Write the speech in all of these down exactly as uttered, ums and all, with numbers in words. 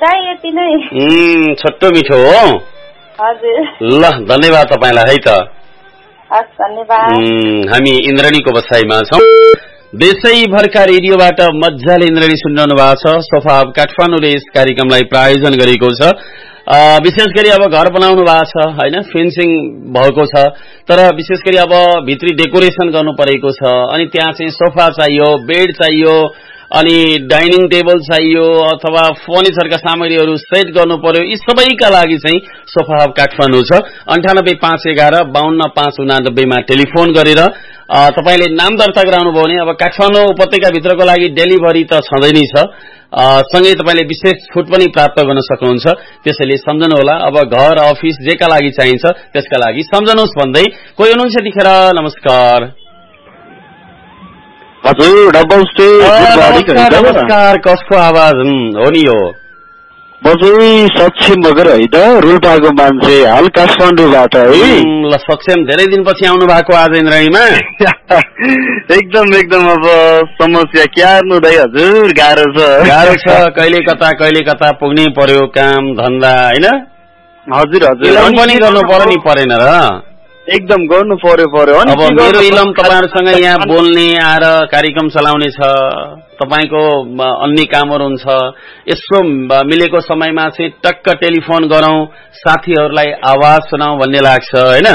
दाइ यति नै। उम् छोटो मिठो हो। हजुर। ल धन्यवाद तपाईलाई है त। हस् धन्यवाद। हामी इन्द्रणीको बसाइमा छौं। देशैभरका रेडियोबाट मजाले इन्द्रणी सुनिरहनु भएको छ। सोफा हब काठमाडौँले यस कार्यक्रमलाई प्रायोजन गरेको छ। विशेष गरी अब घर बनाउनु भएको छ हैन, फेन्सिङ भएको छ, तर विशेष गरी अब भित्री डेकोरेसन गर्नु परेको छ, अनि त्यहाँ चाहिँ सोफा चाहियो, बेड चाहियो, अनि डाइनिङ टेबल चाहियो अथवा फर्निचरका सामग्रीहरू सेट गर्नु पर्यो। यी सबैका लागि चाहिँ सोफा हब काठमाडौँ छ। अन्ठानब्बे पाँच एघार बाहन्न पाँच उनानब्बे मा टेलिफोन गरेर तपाईले नाम दर्ता गराउनु भयो भने अब काठमाडौँ उपत्यका भित्रको लागि डेलिभरी त छँदै नै छ, सँगै तपाईले विशेष छुट पनि प्राप्त गर्न सक्नुहुन्छ। त्यसैले सम्झनु होला, अब घर अफिस जेका लागि चाहिन्छ त्यसका लागि सम्झनुस् भन्दै कोही हुनुहुन्छ त्यतिखेर। नमस्कार। हजुर डबल स्टे नमस्कार। कसको आवाज हो नि यो? म चाहिँ सक्षम मगर है त, रोल्पाको मान्छे, हाल काठमाडौँबाट है। ल सक्षम, धेरै दिनपछि आउनु भएको आज इन्द्रणीमा। एकदम एकदम अब समस्या क्यार्नु दाइ हजुर, गाह्रो छ गाह्रो छ। कहिले कता कहिले कता पुग्नै पर्यो, काम धन्दा हैन। हजुर हजुर, इलम पनि गर्नु पर्यो नि, परेन र? एकदम गर्नु पर्यो पर्यो। अब मेरो इलम तपाईहरुसँग यहाँ बोल्ने आएर कार्यक्रम चलाउने छ, तपाईको अन्य कामहरु हुन्छ, यसो मिलेको समयमा चाहिँ टक्क टेलिफोन गरौं, साथीहरुलाई आवाज सुनाऊ भन्ने लाग्छ हैन।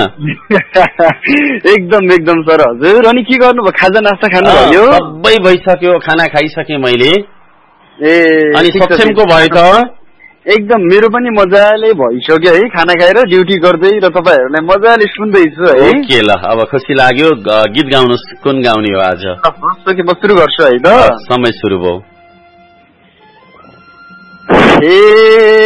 एकदम एकदम सर हजुर। अनि के गर्नु भयो, खाजा नास्ता खानु भयो? सबै भइसक्यो, खाना खाइसके मैले। ए अनि सक्षमको भयो त? एकदम मेरो पनि मजाले भइसक्यो है, खाना खाएर ड्युटी गर्दै र तपाईहरुलाई मजाले सुन्दैछु है। ओके ल, अब खुसी लाग्यो। गीत गाउनुस्, कुन गाउने हो आज? के म सुरु गर्छु है त? समय सुरु भयो। ए